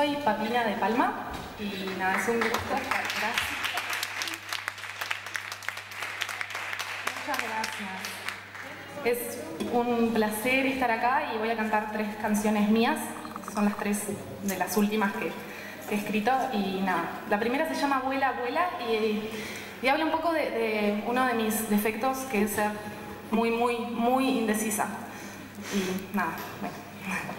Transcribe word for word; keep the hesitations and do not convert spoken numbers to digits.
soy Papina de Palma y nada, es un gusto estar acá. Muchas gracias. Es un placer estar acá y voy a cantar tres canciones mías. Son las tres de las últimas que, que he escrito y nada. La primera se llama Vuela, Vuela y, y habla un poco de, de uno de mis defectos, que es ser muy, muy, muy indecisa. Y nada, bueno.